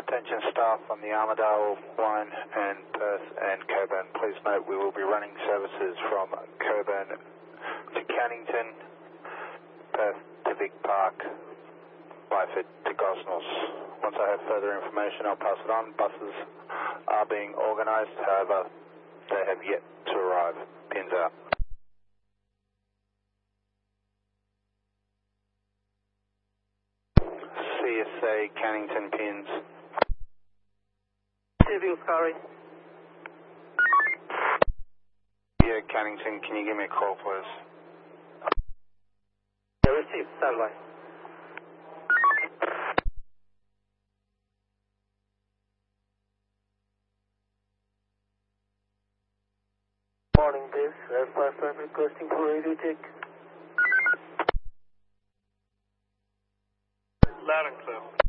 Attention staff on the Armidale line and Perth and Coburn. Please note we will be running services from Coburn to Cannington, Perth to Vic Park, Lyford to Gosnells. Once I have further information, I'll pass it on. Buses are being organised, however, they have yet to arrive. Pins out. CSA Cannington pins. Civil, sorry. Yeah, Cannington, can you give me a call, please? Yeah, received, stand by. Morning, this Air55 requesting for radio check. Loud and clear.